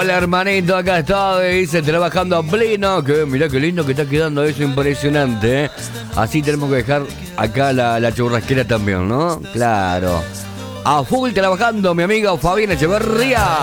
Hola hermanito, acá estoy, dice, trabajando a pleno. Que mirá qué lindo que está quedando eso, impresionante, ¿eh? Así tenemos que dejar acá la churrasquera también, ¿no? Claro. A full trabajando, mi amigo Fabián Echeverría.